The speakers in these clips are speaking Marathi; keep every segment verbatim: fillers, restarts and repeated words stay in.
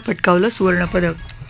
पटकावलं सुवर्णपदक.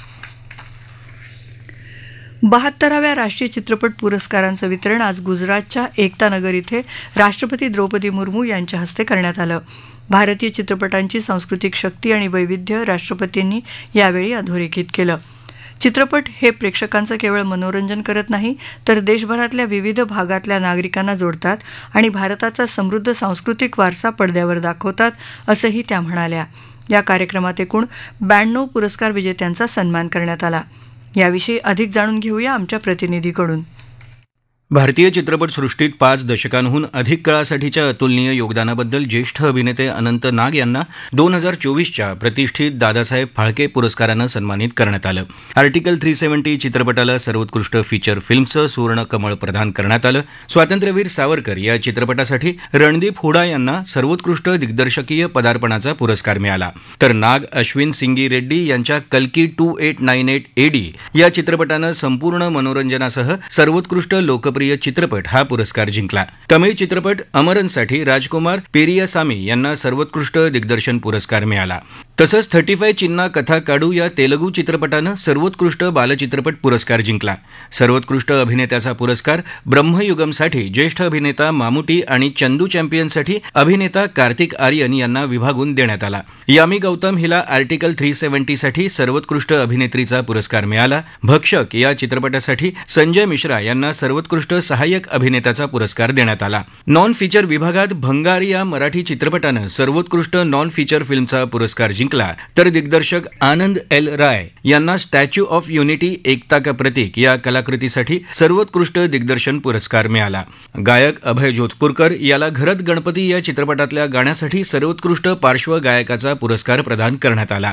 बहात्तराव्या राष्ट्रीय चित्रपट पुरस्कारांचं वितरण आज गुजरातच्या एकता नगर इथे राष्ट्रपती द्रौपदी मुर्मू यांच्या हस्ते करण्यात आलं. भारतीय चित्रपटांची सांस्कृतिक शक्ती आणि वैविध्य राष्ट्रपतींनी यावेळी अधोरेखित केलं. चित्रपट हे प्रेक्षकांचं केवळ मनोरंजन करत नाही तर देशभरातल्या विविध भागातल्या नागरिकांना जोडतात आणि भारताचा समृद्ध सांस्कृतिक वारसा पडद्यावर दाखवतात, असंही त्या म्हणाल्या. या कार्यक्रमात एकूण ब्याण्णव पुरस्कार विजेत्यांचा सन्मान करण्यात आला. याविषयी अधिक जाणून घेऊया आमच्या प्रतिनिधीकडून. भारतीय चित्रपटसृष्टीत पाच दशकांहून अधिक काळासाठीच्या अतुलनीय योगदानाबद्दल ज्येष्ठ अभिनेते अनंत नाग यांना दोन हजार चोवीसच्या प्रतिष्ठित दादासाहेब फाळके पुरस्कारानं सन्मानित करण्यात आलं. आर्टिकल थ्री सेव्हन्टी चित्रपटाला सर्वोत्कृष्ट फीचर फिल्मचं सुवर्ण कमळ प्रदान करण्यात आलं. स्वातंत्र्यवीर सावरकर या चित्रपटासाठी रणदीप हुडा यांना सर्वोत्कृष्ट दिग्दर्शकीय पदार्पणाचा पुरस्कार मिळाला. तर नाग अश्विन सिंगी रेड्डी यांच्या कल्की to eight nine eight eddy या चित्रपटानं संपूर्ण मनोरंजनासह सर्वोत्कृष्ट लोक प्रिय चित्रपट हा पुरस्कार जिंकला. तमिळ चित्रपट अमरनसाठी राजकुमार पेरियासामी यांना सर्वोत्कृष्ट दिग्दर्शन पुरस्कार मिळाला. तसंच थर्टी फाय चिन्ना कथा काडू या तेलुगू चित्रपटानं सर्वोत्कृष्ट बालचित्रपट पुरस्कार जिंकला. सर्वोत्कृष्ट अभिनेत्याचा पुरस्कार ब्रह्मयुगमसाठी ज्येष्ठ अभिनेता मामुटी आणि चंदू चॅम्पियनसाठी अभिनेता कार्तिक आर्यन यांना विभागून देण्यात आला. यामी गौतम हिला आर्टिकल थ्री सेव्हन्टीसाठी सर्वोत्कृष्ट अभिनेत्रीचा पुरस्कार मिळाला. भक्षक या चित्रपटासाठी संजय मिश्रा यांना सर्वोत्कृष्ट सहाय्यक अभिनेत्याचा पुरस्कार देण्यात आला. नॉन फीचर विभागात भंगार या मराठी चित्रपटानं सर्वोत्कृष्ट नॉन फीचर फिल्मचा पुरस्कार जिंकला. तर दिग्दर्शक आनंद एल राय यांना स्टॅच्यू ऑफ युनिटी एकता का प्रतीक या कलाकृतीसाठी सर्वोत्कृष्ट दिग्दर्शन पुरस्कार मिळाला. गायक अभय जोधपूरकर याला घरत गणपती या चित्रपटातल्या गाण्यासाठी सर्वोत्कृष्ट पार्श्वगायकाचा पुरस्कार प्रदान करण्यात आला.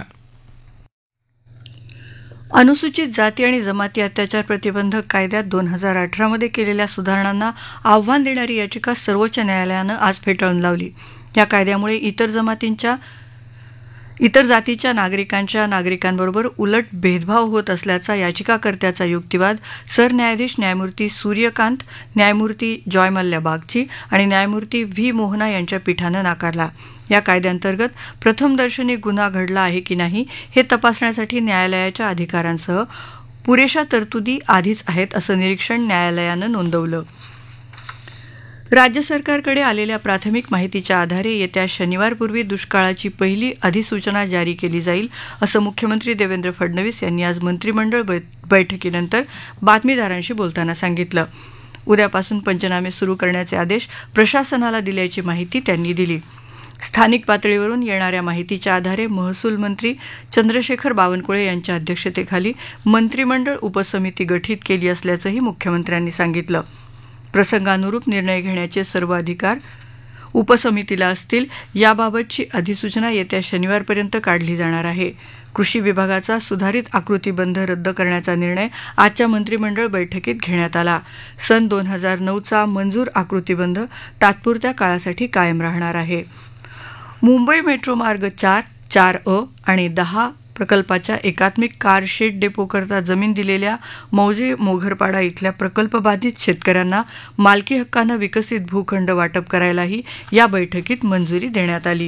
अनुसूचित जाती आणि जमाती अत्याचार प्रतिबंधक कायद्यात दोन हजार अठरामध्ये केलेल्या सुधारणांना आव्हान देणारी याचिका सर्वोच्च न्यायालयानं आज फेटाळून लावली. या कायद्यामुळे इतर जमातींच्या इतर जातीच्या नागरिकांच्या नागरिकांबरोबर उलट भेदभाव होत असल्याचा याचिकाकर्त्याचा युक्तिवाद सरन्यायाधीश न्यायमूर्ती सूर्यकांत, न्यायमूर्ती जॉय मल्ल्या बागची आणि न्यायमूर्ती व्ही मोहना यांच्या पीठानं नाकारला. या कायद्यांतर्गत प्रथमदर्शनी गुन्हा घडला आहे की नाही हे तपासण्यासाठी न्यायालयाच्या अधिकारांसह पुरेशा तरतुदी आधीच आहेत असं निरीक्षण न्यायालयानं नोंदवलं. राज्य सरकारकडे आलेल्या प्राथमिक माहितीच्या आधारे येत्या शनिवारपूर्वी दुष्काळाची पहिली अधिसूचना जारी केली जाईल असं मुख्यमंत्री देवेंद्र फडणवीस यांनी आज मंत्रिमंडळ बैठकीनंतर बातमीदारांशी बोलताना सांगितलं. उद्यापासून पंचनामे सुरू करण्याचे आदेश प्रशासनाला दिल्याची माहिती त्यांनी दिली. स्थानिक पातळीवरून येणाऱ्या माहितीच्या आधारे महसूल मंत्री चंद्रशेखर बावनकुळे यांच्या अध्यक्षतेखाली मंत्रिमंडळ उपसमिती गठीत केली असल्याचंही मुख्यमंत्र्यांनी सांगितलं. प्रसंगानुरूप निर्णय घेण्याचे सर्व अधिकार उपसमितीला असतील. याबाबतची अधिसूचना येत्या शनिवारपर्यंत काढली जाणार आहे. कृषी विभागाचा सुधारित आकृतीबंध रद्द करण्याचा निर्णय आजच्या मंत्रिमंडळ बैठकीत घेण्यात आला. सन दोन हजार नऊचा मंजूर आकृतीबंध तात्पुरत्या काळासाठी कायम राहणार आहे. मुंबई मेट्रो मार्ग चार, चार अ आणि दहा प्रकल्पाच्या एकात्मिक कार शेड डेपोकरता जमीन दिलेल्या मौजे मोघरपाडा इथल्या प्रकल्पबाधित शेतकऱ्यांना मालकी हक्कानं विकसित भूखंड वाटप करायलाही या बैठकीत मंजुरी देण्यात आली.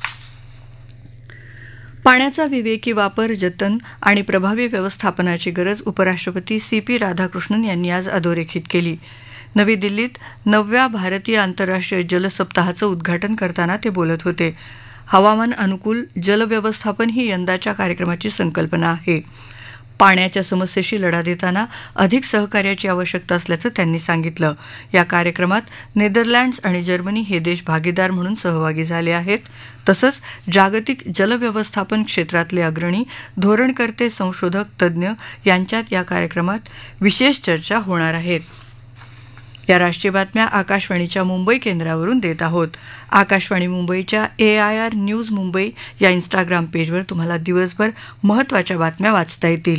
पाण्याचा विवेकी वापर, जतन आणि प्रभावी व्यवस्थापनाची गरज उपराष्ट्रपती सी पी राधाकृष्णन यांनी आज अधोरेखित केली. नवी दिल्लीत नवव्या भारतीय आंतरराष्ट्रीय जल सप्ताहाचं उद्घाटन करताना ते बोलत होते. हवामान अनुकूल जलव्यवस्थापन ही यंदाच्या कार्यक्रमाची संकल्पना आहे. पाण्याच्या समस्येशी लढा देताना अधिक सहकार्याची आवश्यकता असल्याचं त्यांनी सांगितलं. या कार्यक्रमात नेदरलँड्स आणि जर्मनी हे देश भागीदार म्हणून सहभागी झाले आहेत. तसंच जागतिक जलव्यवस्थापन क्षेत्रातले अग्रणी, धोरणकर्ते, संशोधक, तज्ज्ञ यांच्यात या कार्यक्रमात विशेष चर्चा होणार आहेत. या राष्ट्रीय बातम्या आकाशवाणीच्या मुंबई केंद्रावरून देत आहोत. आकाशवाणी मुंबईच्या ए आय आर न्यूज मुंबई या इंस्टाग्राम पेजवर तुम्हाला दिवसभर महत्त्वाच्या बातम्या वाचता येतील.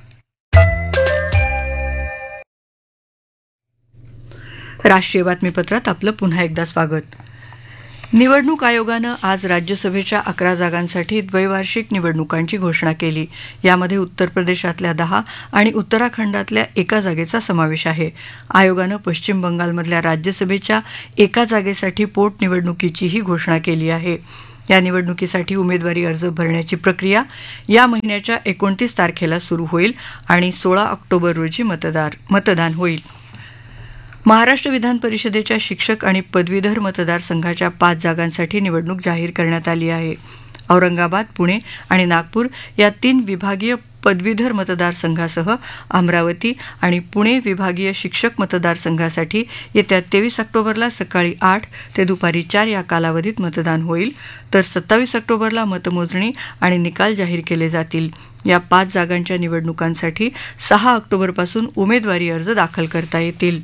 राष्ट्रीय बातमीपत्रात आपलं पुन्हा एकदा स्वागत. निवडणूक आयोगानं आज राज्यसभेच्या अकरा जागांसाठी द्वैवार्षिक निवडणुकांची घोषणा केली. यामध्ये उत्तर प्रदेशातल्या दहा आणि उत्तराखंडातल्या एका जागेचा समावेश आहे. आयोगानं पश्चिम बंगालमधल्या राज्यसभेच्या एका जागेसाठी पोटनिवडणुकीचीही घोषणा केली आहे. या निवडणुकीसाठी उमेदवारी अर्ज भरण्याची प्रक्रिया या महिन्याच्या एकोणतीस तारखेला सुरू होईल आणि सोळा ऑक्टोबर रोजी मतदार मतदान होईल. महाराष्ट्र विधान परिषदेच्या शिक्षक आणि पदवीधर मतदारसंघाच्या पाच जागांसाठी निवडणूक जाहीर करण्यात आली आहे. औरंगाबाद, पुणे आणि नागपूर या तीन विभागीय पदवीधर मतदारसंघासह अमरावती आणि पुणे विभागीय शिक्षक मतदारसंघासाठी येत्या तेवीस ऑक्टोबरला सकाळी आठ ते दुपारी चार या कालावधीत मतदान होईल, तर सत्तावीस ऑक्टोबरला मतमोजणी आणि निकाल जाहीर केले जातील. या पाच जागांच्या निवडणुकांसाठी सहा ऑक्टोबरपासून उमेदवारी अर्ज दाखल करता येतील.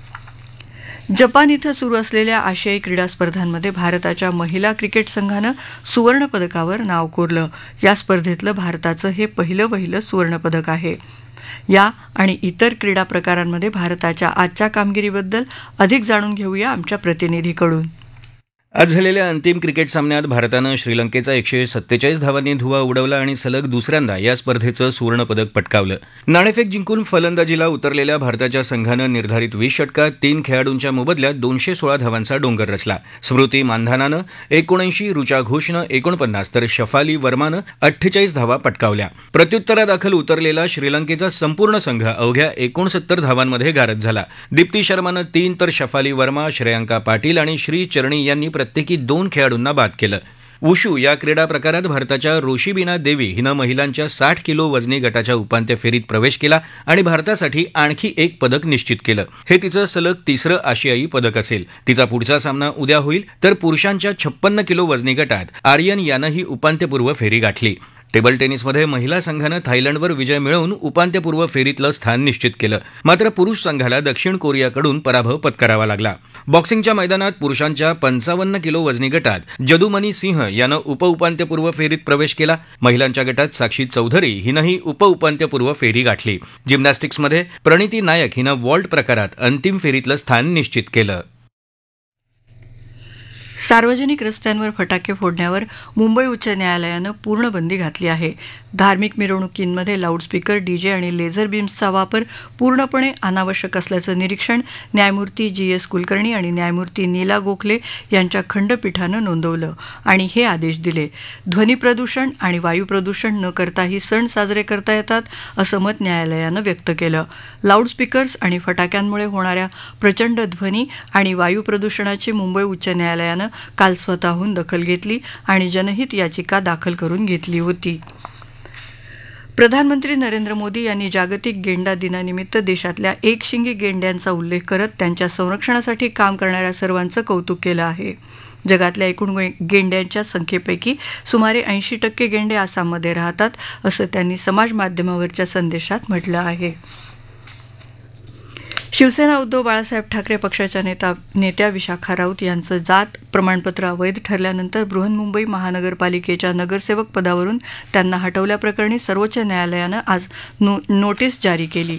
जपान इथं सुरू असलेल्या आशियाई क्रीडा स्पर्धांमध्ये भारताच्या महिला क्रिकेट संघानं सुवर्णपदकावर नाव कोरलं. या स्पर्धेतलं भारताचं हे पहिलं वहिलं सुवर्णपदक आहे. या आणि इतर क्रीडा प्रकारांमध्ये भारताच्या आजच्या कामगिरीबद्दल अधिक जाणून घेऊया आमच्या प्रतिनिधीकडून. आज झालेल्या अंतिम क्रिकेट सामन्यात भारतानं श्रीलंकेचा एकशे सत्तेचाळीस धावांनी धुव्वा उडवला आणि सलग दुसऱ्यांदा या स्पर्धेचं सुवर्णपदक पटकावलं. नाणेफेक जिंकून फलंदाजीला उतरलेल्या भारताच्या संघानं निर्धारित वीस षटकात तीन खेळाडूंच्या मोबदल्यात दोनशे सोळा धावांचा डोंगर रचला. स्मृती मानधानानं एकोणऐंशी, ऋचा घोषनं एकोणपन्नास तर शफाली वर्मानं अठ्ठेचाळीस धावा पटकावल्या. प्रत्युत्तरादाखल उतरलेला श्रीलंकेचा संपूर्ण संघ अवघ्या एकोणसत्तर धावांमध्ये गारद झाला. दीप्ती शर्मानं तीन तर शफाली वर्मा, श्रेयांका पाटील आणि श्री चरणी यांनी प्रत्येकी दोन खेळाडूंना बाद केलं. वुशू या क्रीडा प्रकारात भारताच्या रोशीबिना देवी हिनं महिलांच्या साठ किलो वजनी गटाच्या उपांत्य फेरीत प्रवेश केला आणि भारतासाठी आणखी एक पदक निश्चित केलं. हे तिचं सलग तिसरं आशियाई पदक असेल. तिचा पुढचा सामना उद्या होईल, तर पुरुषांच्या छप्पन्न किलो वजनी गटात आर्यन यानंही उपांत्यपूर्व फेरी गाठली. टेबल टेनिसमध्ये महिला संघानं थायलंडवर विजय मिळवून उपांत्यपूर्व फेरीतलं स्थान निश्चित केलं. मात्र पुरुष संघाला दक्षिण कोरियाकडून पराभव पत्करावा लागला. बॉक्सिंगच्या मैदानात पुरुषांच्या पंचावन्न किलो वजनी गटात जदुमनी सिंह यानं उपउपांत्यपूर्व फेरीत प्रवेश केला. महिलांच्या गटात साक्षी चौधरी हिनंही उपउपांत्यपूर्व फेरी गाठली. जिम्नॅस्टिक्समध्ये प्रणिती नायक हिनं वॉल्ट प्रकारात अंतिम फेरीतलं स्थान निश्चित केलं. सार्वजनिक रस्त्यांवर फटाके फोडण्यावर मुंबई उच्च न्यायालयानं पूर्ण बंदी घातली आहे. धार्मिक मिरवणुकींमध्ये लाऊडस्पीकर, डीजे आणि लेझर बीम्सचा वापर पूर्णपणे अनावश्यक असल्याचं निरीक्षण न्यायमूर्ती जी एस कुलकर्णी आणि न्यायमूर्ती नीला गोखले यांच्या खंडपीठानं नोंदवलं आणि हे आदेश दिले. ध्वनी प्रदूषण आणि वायू प्रदूषण न करताही सण साजरे करता येतात असं मत न्यायालयानं व्यक्त केलं. लाऊडस्पीकर्स आणि फटाक्यांमुळे होणाऱ्या प्रचंड ध्वनी आणि वायू प्रदूषणाची मुंबई उच्च न्यायालयानं काल स्वतःहून दखल घेतली आणि जनहित याचिका दाखल करून घेतली होती. प्रधानमंत्री नरेंद्र मोदी यांनी जागतिक गेंडा दिनानिमित्त देशातल्या एकशिंगी गेंड्यांचा उल्लेख करत त्यांच्या संरक्षणासाठी काम करणाऱ्या सर्वांचं कौतुक केलं आहे. जगातल्या एकूण गेंड्यांच्या संख्येपैकी सुमारे ऐंशी टक्के गेंडे आसाममध्ये राहतात असं त्यांनी समाज माध्यमावरच्या संदेशात म्हटलं आहे. शिवसेना उद्धव बाळासाहेब ठाकरे पक्षाच्या नेता नेत्या विशाखा राऊत यांचं जात प्रमाणपत्र अवैध ठरल्यानंतर बृहन्मुंबई महानगरपालिकेच्या नगरसेवक पदावरून त्यांना हटवल्याप्रकरणी सर्वोच्च न्यायालयानं आज नो नोटीस जारी केली.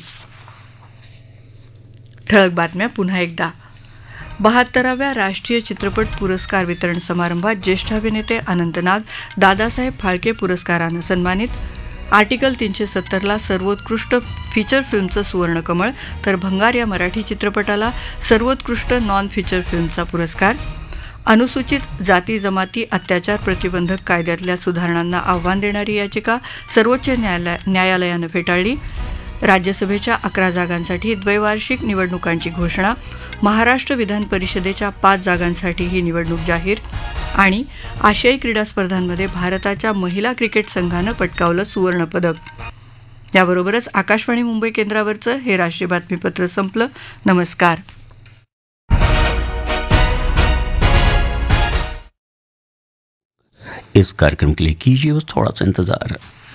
ठळक बातम्या पुन्हा एकदा. बहात्तराव्या राष्ट्रीय चित्रपट पुरस्कार वितरण समारंभात ज्येष्ठ अभिनेते अनंत नाग दादासाहेब फाळके पुरस्कारानं सन्मानित. आर्टिकल तीनशे सत्तरला सर्वोत्कृष्ट फीचर फिल्मचं सुवर्णकमळ, तर भंगार या मराठी चित्रपटाला सर्वोत्कृष्ट नॉन फीचर फिल्मचा पुरस्कार. अनुसूचित जाती जमाती अत्याचार प्रतिबंधक कायद्यातल्या सुधारणांना आव्हान देणारी याचिका सर्वोच्च न्यायालय न्यायालयानं फेटाळली. राज्यसभेच्या अकरा जागांसाठी द्वैवार्षिक निवडणुकांची घोषणा. महाराष्ट्र विधान परिषदेच्या पाच जागांसाठी ही निवडणूक जाहीर. आणि आशियाई क्रीडा स्पर्धांमध्ये भारताच्या महिला क्रिकेट संघानं पटकावलं सुवर्णपदक. याबरोबरच आकाशवाणी मुंबई केंद्रावरचं हे राष्ट्रीय बातमीपत्र संपलं. नमस्कार. इस कार्यक्रम के लिए कीजिए थोड़ा सा इंतजार.